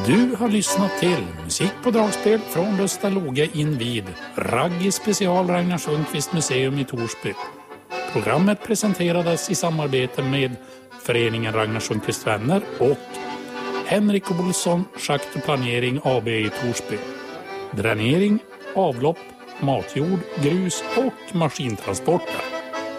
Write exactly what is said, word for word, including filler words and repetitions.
Du har lyssnat till musik på dragspel från Röstalåga invid Raggi special Ragnar Sundqvist museum i Torsby. Programmet presenterades i samarbete med föreningen Ragnar Sundqvist vänner och Henrik Olsson Schakt och planering A B i Torsby. Dränering, avlopp, matjord, grus och maskintransporter.